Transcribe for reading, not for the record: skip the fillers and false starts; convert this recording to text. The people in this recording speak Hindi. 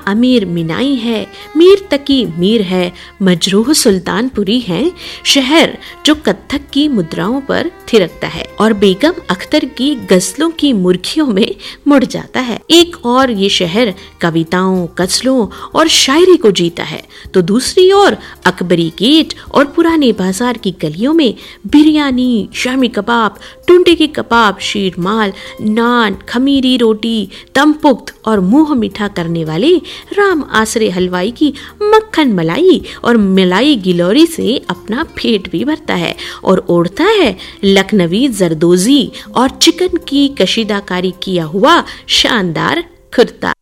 अमीर मिनाई है, मीर तकी मीर है, मजरूह सुल्तानपुरी है, शहर जो कत्थक की मुद्राओं पर थिरकता है और बेगम अख्तर की गजलों की मुर्खियों में मुड़ जाता है। एक और ये शहर कविताओं, गजलों और शायरी को जीता है, तो दूसरी ओर अकबरी गेट और पुराने बाजार की गलियों में बिरयानी, शामी कबाब, टुंडे के कबाब, शीरमाल, नान, खमीरी रोटी, दमपुख्त और मुंह मीठा करने वाले राम आसरे हलवाई की मक्खन मलाई और मलाई गिलोरी से अपना पेट भी भरता है और ओढ़ता है लखनवी जरदोजी और चिकन की कशीदाकारी किया हुआ शानदार कुर्ता।